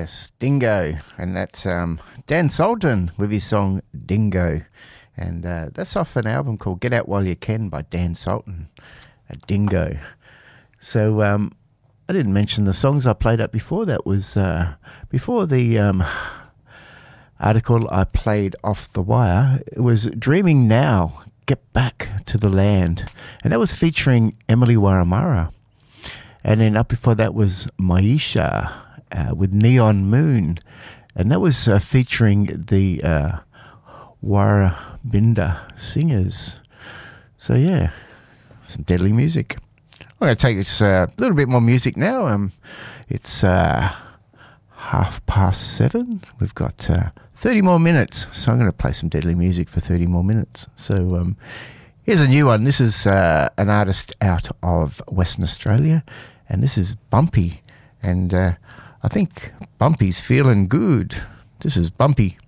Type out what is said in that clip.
Yes, Dingo, and that's Dan Sultan with his song Dingo, and that's off an album called Get Out While You Can by Dan Sultan, Dingo. So I didn't mention the songs I played up before. That was before the article I played off the wire. It was Dreaming Now, Get Back to the Land, and that was featuring Emily Waramara. And then up before that was Maisha with Neon Moon, and that was featuring the Warabinda Singers. So yeah, some deadly music. I'm going to take us a little bit more music now. It's 7:30. We've got 30 more minutes, so I'm going to play some deadly music for 30 more minutes. So here's a new one. This is an artist out of Western Australia, and this is Bumpy, and I think Bumpy's feeling good. This is Bumpy.